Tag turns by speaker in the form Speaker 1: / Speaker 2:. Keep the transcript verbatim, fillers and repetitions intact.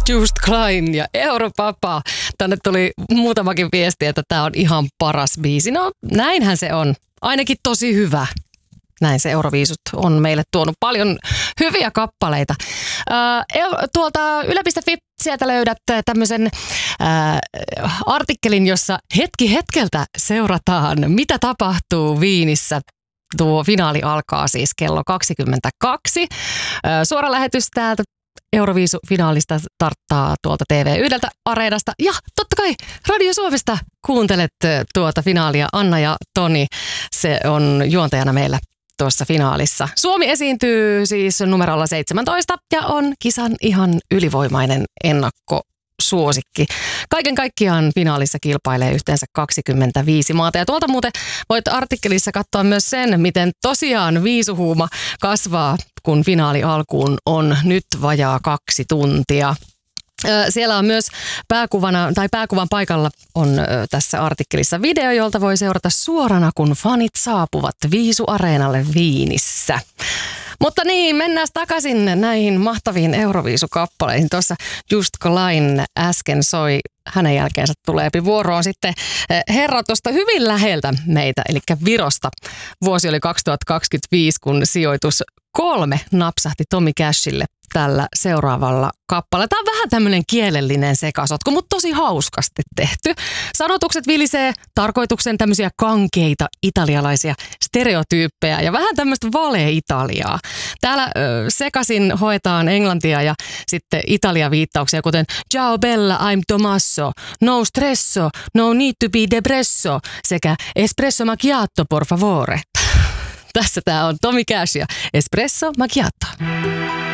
Speaker 1: Just Klein ja Europapa. Tänne tuli muutamakin viesti, että tämä on ihan paras biisi. No näinhän se on. Ainakin tosi hyvä. Näin se Euroviisut on meille tuonut paljon hyviä kappaleita. Äh, tuolta yle piste fi sieltä löydät tämmöisen äh, artikkelin, jossa hetki hetkeltä seurataan, mitä tapahtuu Viinissä. Tuo finaali alkaa siis kello kaksikymmentäkaksi. Äh, suora lähetys täältä Euroviisu-finaalista tarttaa tuolta T V yksi Areenasta. Ja totta kai Radio Suomesta kuuntelet tuota finaalia. Anna ja Toni, se on juontajana meillä tuossa finaalissa. Suomi esiintyy siis numerolla seitsemäntoista ja on kisan ihan ylivoimainen ennakkosuosikki. Kaiken kaikkiaan finaalissa kilpailee yhteensä kaksikymmentäviisi maata. Ja tuolta muuten voit artikkelissa katsoa myös sen, miten tosiaan viisuhuuma kasvaa, kun finaali alkuun on nyt vajaa kaksi tuntia. Siellä on myös pääkuvana, tai pääkuvan paikalla on tässä artikkelissa video, jolta voi seurata suorana, kun fanit saapuvat Viisu-areenalle Viinissä. Mutta niin, mennään takaisin näihin mahtaviin Euroviisukappaleisiin. Tuossa Just Klein äsken soi, hänen jälkeensä tulee vuoroon sitten herra tuosta hyvin läheltä meitä, eli Virosta. Vuosi oli kaksituhattakaksikymmentäviisi, kun sijoitus kolme napsahti Tommy Cashille tällä seuraavalla kappaleella. Tämä on vähän tämmöinen kielellinen sekasotku, mutta tosi hauskasti tehty. Sanotukset vilisee tarkoituksen tämmöisiä kankeita italialaisia stereotyyppejä ja vähän tämmöistä vale-Italiaa. Täällä ö, sekasin hoetaan englantia ja sitten Italia-viittauksia, kuten Ciao bella, I'm Tommaso, no stresso, no need to be depresso sekä espresso macchiato por favore. Tässä tämä on Tommy Cash ja espresso macchiato.